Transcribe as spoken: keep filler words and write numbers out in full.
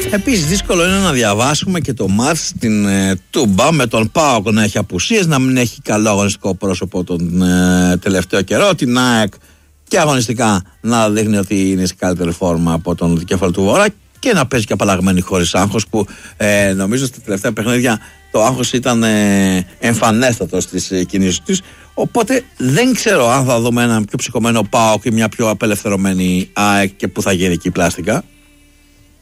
Επίσης δύσκολο είναι να διαβάσουμε και το μάτς στην ε, Τούμπα με τον ΠΑΟΚ να έχει απουσίες, να μην έχει καλό αγωνιστικό πρόσωπο τον ε, τελευταίο καιρό, την ΑΕΚ και αγωνιστικά να δείχνει ότι είναι σε καλύτερη φόρμα από τον δικέφαλο του Βορρά και να παίζει και απαλλαγμένη χωρίς άγχος, που ε, νομίζω στα τελευταία παιχνίδια το άγχος ήταν ε, εμφανέστατο στις ε, κινήσεις τους. Οπότε δεν ξέρω αν θα δούμε ένα πιο ψυχωμένο ΠΑΟΚ ή μια πιο απελευθερωμένη ΑΕΚ και που θα γίνει εκεί πλάστικα.